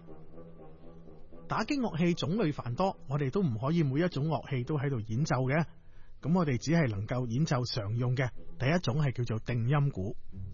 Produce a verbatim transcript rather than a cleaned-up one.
打擊樂器種類繁多，我哋都唔可以每一種樂器都喺度演奏嘅。咁我哋只係能夠演奏常用嘅。第一種係叫做定音鼓。